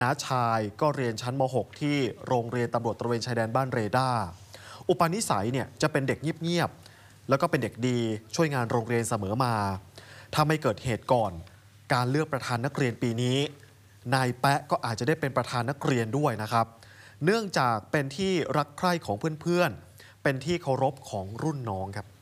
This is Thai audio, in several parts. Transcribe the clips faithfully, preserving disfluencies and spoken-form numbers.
น้าชายก็เรียนชั้นม หก ที่โรงเรียนตำรวจตระเวนชายแดนบ้านเรดาร์อุปนิสัยเนี่ยจะเป็นเด็กเงียบๆแล้วก็เป็นเด็กดีช่วยงานโรงเรียนเสมอมาถ้าไม่เกิดเหตุก่อนการเลือกประธานนักเรียนปีนี้นายแปะก็อาจจะได้เป็นประธานนักเรียนด้วยนะครับเนื่องจากเป็นที่รักใคร่ของเพื่อนๆเป็นที่เคารพของรุ่นน้องครับ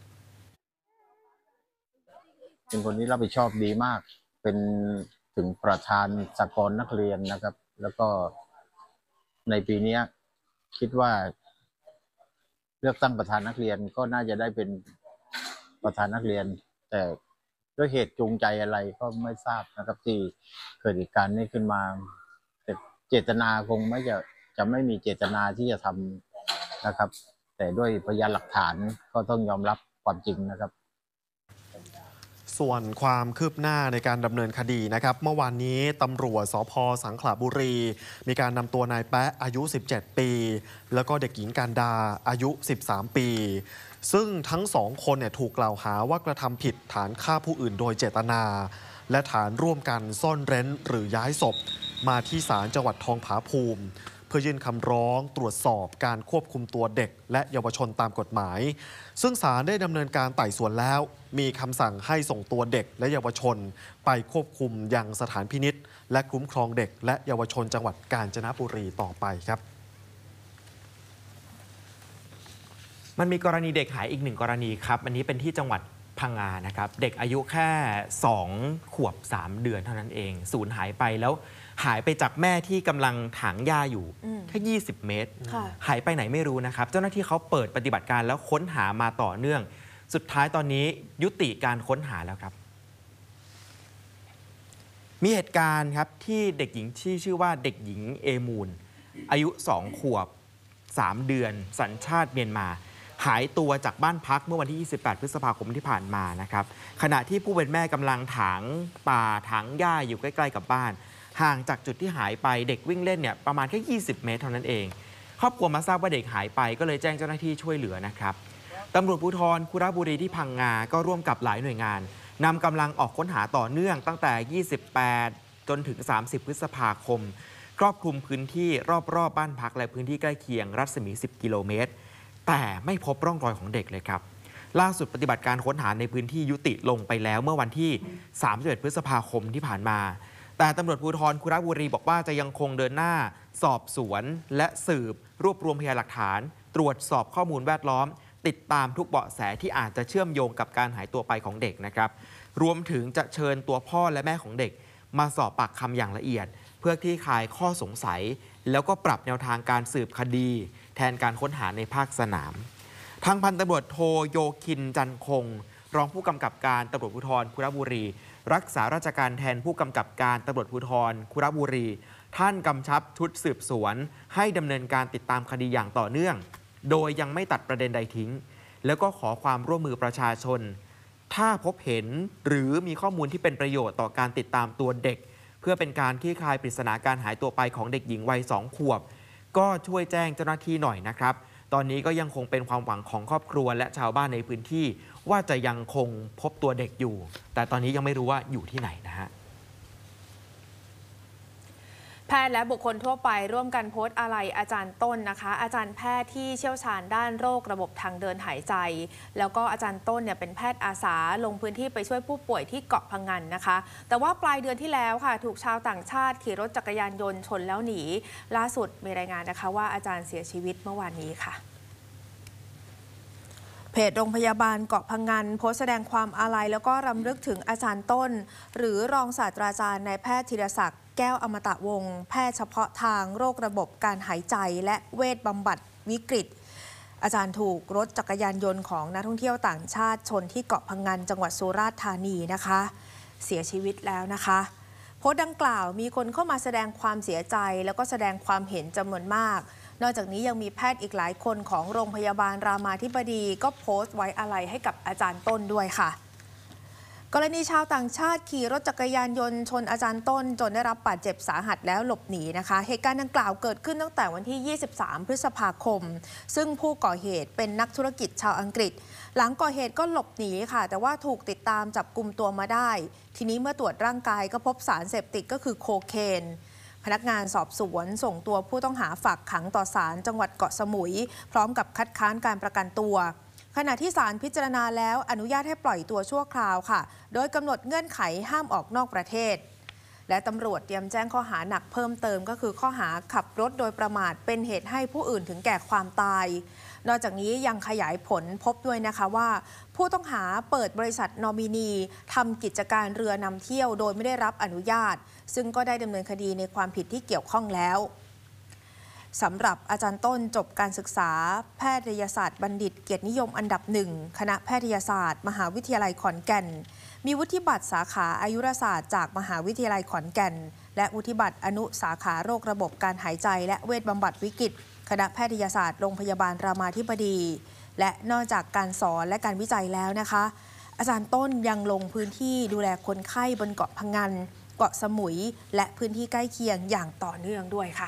เป็นคนที่รับผิดชอบดีมากเป็นถึงประธานสหกรณ์นักเรียนนะครับแล้วก็ในปีนี้คิดว่าเลือกตั้งประธานนักเรียนก็น่าจะได้เป็นประธานนักเรียนแต่ด้วยเหตุจูงใจอะไรก็ไม่ทราบนะครับที่เกิดเหตุการณ์นี้ขึ้นมาแต่เจตนาคงไม่จะจะไม่มีเจตนาที่จะทำนะครับแต่ด้วยพยานหลักฐานก็ต้องยอมรับความจริงนะครับส่วนความคืบหน้าในการดำเนินคดีนะครับเมื่อวานนี้ตำรวจสภ.สังขละบุรีมีการนำตัวนายแป๊ะอายุสิบเจ็ดปีแล้วก็เด็กหญิงการดาอายุสิบสามปีซึ่งทั้งสองคนเนี่ยถูกกล่าวหาว่ากระทำผิดฐานฆ่าผู้อื่นโดยเจตนาและฐานร่วมกันซ่อนเร้นหรือย้ายศพมาที่ศาลจังหวัดทองผาภูมิเพื่อยื่นคำร้องตรวจสอบการควบคุมตัวเด็กและเยาวชนตามกฎหมายซึ่งศาลได้ดำเนินการไต่สวนแล้วมีคำสั่งให้ส่งตัวเด็กและเยาวชนไปควบคุมยังสถานพินิจและคุ้มครองเด็กและเยาวชนจังหวัดกาญจนบุรีต่อไปครับมันมีกรณีเด็กหายอีกหนึ่งกรณีครับอันนี้เป็นที่จังหวัดพังงานะครับเด็กอายุแค่สองขวบสามเดือนเท่านั้นเองสูญหายไปแล้วหายไปจากแม่ที่กำลังถางหญ้าอยู่แค่ยี่สิบเมตรหายไปไหนไม่รู้นะครับเจ้าหน้าที่เขาเปิดปฏิบัติการแล้วค้นหามาต่อเนื่องสุดท้ายตอนนี้ยุติการค้นหาแล้วครับมีเหตุการณ์ครับที่เด็กหญิงที่ชื่อว่าเด็กหญิงเอมูนอายุสองขวบสามเดือนสัญชาติเมียนมาหายตัวจากบ้านพักเมื่อวันที่ยี่สิบแปดพฤษภาคมที่ผ่านมานะครับขณะที่ผู้เป็นแม่กำลังถางป่าถางหญ้าอยู่ใกล้ๆกับบ้านห่างจากจุดที่หายไปเด็กวิ่งเล่นเนี่ยประมาณแค่ยี่สิบเมตรเท่านั้นเองครอบครัวมาทราบว่าเด็กหายไปก็เลยแจ้งเจ้าหน้าที่ช่วยเหลือนะครับตำรวจภูธรคุระบุรีที่พังงาก็ร่วมกับหลายหน่วยงานนำกำลังออกค้นหาต่อเนื่องตั้งแต่ยี่สิบแปดจนถึงสามสิบพฤษภาคมครอบคลุมพื้นที่รอบๆบ้านพักและพื้นที่ใกล้เคียงรัศมีสิบกิโลเมตรแต่ไม่พบร่องรอยของเด็กเลยครับล่าสุดปฏิบัติการค้นหาในพื้นที่ยุติลงไปแล้วเมื่อวันที่สามสิบเอ็ดพฤษภาคมที่ผ่านมาแต่ตำรวจภูธรคุระบุรีบอกว่าจะยังคงเดินหน้าสอบสวนและสืบรวบรวมพยานหลักฐานตรวจสอบข้อมูลแวดล้อมติดตามทุกเบาะแสที่อาจจะเชื่อมโยงกับการหายตัวไปของเด็กนะครับรวมถึงจะเชิญตัวพ่อและแม่ของเด็กมาสอบปากคำอย่างละเอียดเพื่อคลี่คลายข้อสงสัยแล้วก็ปรับแนวทางการสืบคดีแทนการค้นหาในภาคสนามทางพันตำรวจโทโยคินจันคงรองผู้กำกับการตำรวจภูธรคุระบุรีรักษาราชการแทนผู้กำกับการตำรวจภูธรคุระบุรีท่านกำชับชุดสืบสวนให้ดำเนินการติดตามคดีอย่างต่อเนื่องโดยยังไม่ตัดประเด็นใดทิ้งแล้วก็ขอความร่วมมือประชาชนถ้าพบเห็นหรือมีข้อมูลที่เป็นประโยชน์ต่อการติดตามตัวเด็กเพื่อเป็นการคลี่คลายปริศนาการหายตัวไปของเด็กหญิงวัยสองขวบก็ช่วยแจ้งเจ้าหน้าที่หน่อยนะครับตอนนี้ก็ยังคงเป็นความหวังของครอบครัวและชาวบ้านในพื้นที่ว่าจะยังคงพบตัวเด็กอยู่แต่ตอนนี้ยังไม่รู้ว่าอยู่ที่ไหนนะฮะแพทย์และบุคคลทั่วไปร่วมกันโพสต์อาลัยอาจารย์ต้นนะคะอาจารย์แพทย์ที่เชี่ยวชาญด้านโรคระบบทางเดินหายใจแล้วก็อาจารย์ต้นเนี่ยเป็นแพทย์อาสาลงพื้นที่ไปช่วยผู้ป่วยที่เกาะพังงานนะคะแต่ว่าปลายเดือนที่แล้วค่ะถูกชาวต่างชาติขี่รถจักรยานยนต์ชนแล้วหนีล่าสุดมีรายงานนะคะว่าอาจารย์เสียชีวิตเมื่อวานนี้ค่ะเพจโรงพยาบาลเกาะพังงานโพสต์แสดงความอาลัยแล้วก็รำลึกถึงอาจารย์ต้นหรือรองศาสตราจารย์นายแพทย์ธีรศักดิ์แก้วอมตะวงศ์แพทย์เฉพาะทางโรคระบบการหายใจและเวชบำบัดวิกฤตอาจารย์ถูกรถจักรยานยนต์ของนักท่องเที่ยวต่างชาติชนที่เกาะพังงานจังหวัดสุราษฎร์ธานีนะคะเสียชีวิตแล้วนะคะโพสต์ดังกล่าวมีคนเข้ามาแสดงความเสียใจแล้วก็แสดงความเห็นจำนวนมากนอกจากนี้ยังมีแพทย์อีกหลายคนของโรงพยาบาลรามาธิบดีก็โพสต์ไว้อาลัยให้กับอาจารย์ต้นด้วยค่ะกรณีชาวต่างชาติขี่รถจักรยานยนต์ชนอาจารย์ต้นจนได้รับบาดเจ็บสาหัสแล้วหลบหนีนะคะเหตุการณ์ดังกล่าวเกิดขึ้นตั้งแต่วันที่ยี่สิบสามพฤษภาคมซึ่งผู้ก่อเหตุเป็นนักธุรกิจชาวอังกฤษหลังก่อเหตุก็หลบหนีค่ะแต่ว่าถูกติดตามจับกุมตัวมาได้ทีนี้เมื่อตรวจร่างกายก็พบสารเสพติดก็คือโคเคนพนักงานสอบสวนส่งตัวผู้ต้องหาฝากขังต่อศาลจังหวัดเกาะสมุยพร้อมกับคัดค้านการประกันตัวขณะที่ศาลพิจารณาแล้วอนุญาตให้ปล่อยตัวชั่วคราวค่ะโดยกำหนดเงื่อนไขห้ามออกนอกประเทศและตำรวจเตรียมแจ้งข้อหาหนักเพิ่มเติมก็คือข้อหาขับรถโดยประมาทเป็นเหตุให้ผู้อื่นถึงแก่ความตายนอกจากนี้ยังขยายผลพบด้วยนะคะว่าผู้ต้องหาเปิดบริษัทนอมินีทำกิจการเรือนำเที่ยวโดยไม่ได้รับอนุญาตซึ่งก็ได้ดำเนินคดีในความผิดที่เกี่ยวข้องแล้วสำหรับอาจารย์ต้นจบการศึกษาแพทยศาสตร์บัณฑิตเกียรตินิยมอันดับหนึ่งคณะแพทยศาสตร์มหาวิทยาลัยขอนแก่นมีวุฒิบัตรสาขาอายุรศาสตร์จากมหาวิทยาลัยขอนแก่นและวุฒิบัตรอนุสาขาโรคระบบการหายใจและเวชบำบัดวิกฤตคณะแพทยศาสตร์โรงพยาบาลรามาธิบดีและนอกจากการสอนและการวิจัยแล้วนะคะอาจารย์ต้นยังลงพื้นที่ดูแลคนไข้บนเกาะพะงันเกาะสมุยและพื้นที่ใกล้เคียงอย่างต่อเนื่องด้วยค่ะ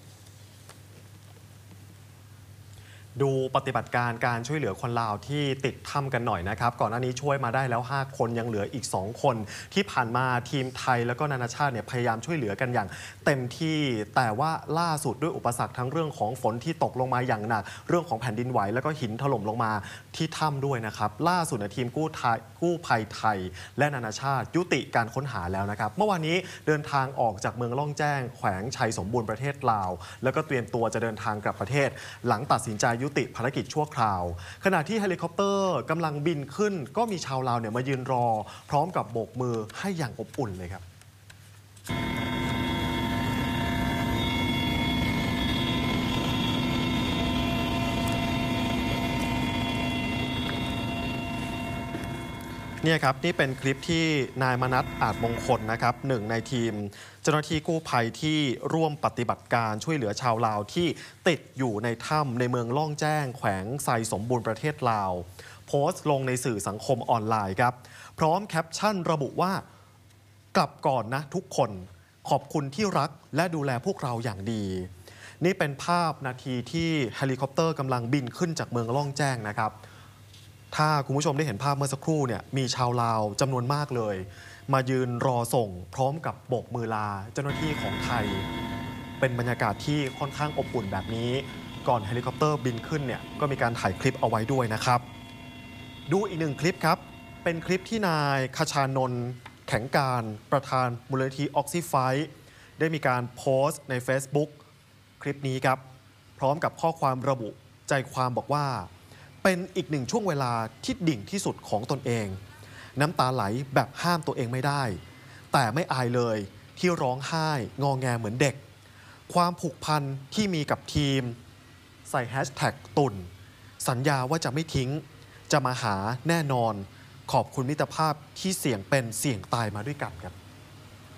ดูปฏิบัติการการช่วยเหลือคนลาวที่ติดถ้ำกันหน่อยนะครับก่อนหน้านี้ช่วยมาได้แล้วห้าคนยังเหลืออีกสองคนที่ผ่านมาทีมไทยแล้วก็นานาชาติเนี่ยพยายามช่วยเหลือกันอย่างเต็มที่แต่ว่าล่าสุดด้วยอุปสรรคทั้งเรื่องของฝนที่ตกลงมาอย่างหนักเรื่องของแผ่นดินไหวแล้วก็หินถล่มลงมาที่ถ้ำด้วยนะครับล่าสุดทีมกู้ภัยกู้ภัยไทยและนานาชาติยุติการค้นหาแล้วนะครับเมื่อวานนี้เดินทางออกจากเมืองล่องแจ้งแขวงชัยสมบูรณ์ประเทศลาวแล้วก็เตรียมตัวจะเดินทางกลับประเทศหลังตัดสินใจยุติภารกิจชั่วคราวขณะที่เฮลิคอปเตอร์กำลังบินขึ้นก็มีชาวลาวเนี่ยมายืนรอพร้อมกับโบกมือให้อย่างอบอุ่นเลยครับเนี่ยครับนี่เป็นคลิปที่นายมนัสอาจมงคลนะครับหนึ่งในทีมเจ้าหน้าที่กู้ภัยที่ร่วมปฏิบัติการช่วยเหลือชาวลาวที่ติดอยู่ในถ้ำในเมืองล่องแจ้งแขวงไซสมบูรณ์ประเทศลาวโพสต์ลงในสื่อสังคมออนไลน์ครับพร้อมแคปชั่นระบุว่ากลับก่อนนะทุกคนขอบคุณที่รักและดูแลพวกเราอย่างดีนี่เป็นภาพนาทีที่เฮลิคอปเตอร์กำลังบินขึ้นจากเมืองล่องแจ้งนะครับถ้าคุณผู้ชมได้เห็นภาพเมื่อสักครู่เนี่ยมีชาวลาวจำนวนมากเลยมายืนรอส่งพร้อมกับโบกมือลาเจ้าหน้าที่ของไทยเป็นบรรยากาศที่ค่อนข้างอบอุ่นแบบนี้ก่อนเฮลิคอปเตอร์บินขึ้นเนี่ยก็มีการถ่ายคลิปเอาไว้ด้วยนะครับดูอีกหนึ่งคลิปครับเป็นคลิปที่นายคชานนท์แข็งการประธานมูลนิธิออกซิไฟท์ได้มีการโพสต์ใน Facebook คลิปนี้ครับพร้อมกับข้อความระบุใจความบอกว่าเป็นอีกหนึ่งช่วงเวลาที่ดิ่งที่สุดของตนเองน้ำตาไหลแบบห้ามตัวเองไม่ได้แต่ไม่อายเลยที่ร้องไห้งอแงเหมือนเด็กความผูกพันที่มีกับทีมใส่แฮชแท็กตุ่นสัญญาว่าจะไม่ทิ้งจะมาหาแน่นอนขอบคุณมิตรภาพที่เสี่ยงเป็นเสี่ยงตายมาด้วยกันครับ